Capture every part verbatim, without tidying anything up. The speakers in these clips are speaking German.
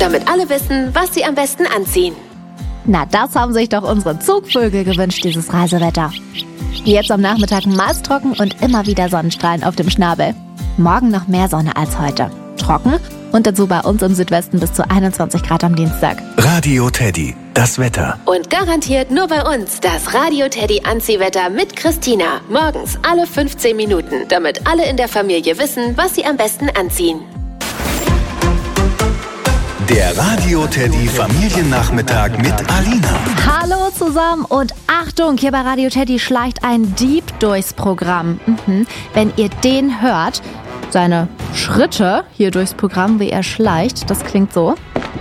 damit alle wissen, was sie am besten anziehen. Na, das haben sich doch unsere Zugvögel gewünscht, dieses Reisewetter. Jetzt am Nachmittag meist trocken und immer wieder Sonnenstrahlen auf dem Schnabel. Morgen noch mehr Sonne als heute. Trocken und dazu bei uns im Südwesten bis zu einundzwanzig Grad am Dienstag. Radio Teddy, das Wetter. Und garantiert nur bei uns das Radio Teddy Anziehwetter mit Christina. Morgens alle fünfzehn Minuten, damit alle in der Familie wissen, was sie am besten anziehen. Der Radio Teddy Familiennachmittag mit Alina. Hallo zusammen und Achtung, hier bei Radio Teddy schleicht ein Dieb durchs Programm. Mhm. Wenn ihr den hört, seine Schritte hier durchs Programm, wie er schleicht, das klingt so.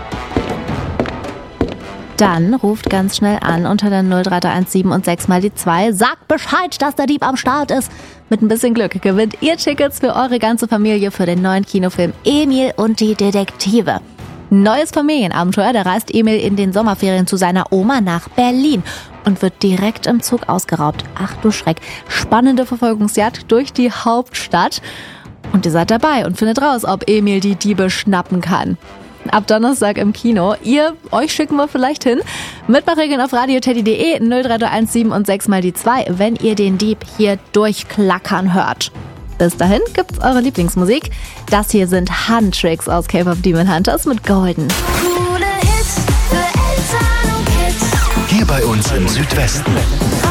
Dann ruft ganz schnell an unter der null drei drei eins sieben und sechs mal die zwei. Sagt Bescheid, dass der Dieb am Start ist. Mit ein bisschen Glück gewinnt ihr Tickets für eure ganze Familie für den neuen Kinofilm Emil und die Detektive. Neues Familienabenteuer, da reist Emil in den Sommerferien zu seiner Oma nach Berlin und wird direkt im Zug ausgeraubt. Ach du Schreck, spannende Verfolgungsjagd durch die Hauptstadt. Und ihr seid dabei und findet raus, ob Emil die Diebe schnappen kann. Ab Donnerstag im Kino. Ihr, euch schicken wir vielleicht hin. Mitmachregeln auf radioteddy punkt de null drei drei eins sieben und sechs mal die zwei, wenn ihr den Dieb hier durchklackern hört. Bis dahin gibt's eure Lieblingsmusik. Das hier sind Handtricks aus K-Pop Demon Hunters mit Golden. Coole Hits für Eltern und Kids. Hier bei uns im Südwesten.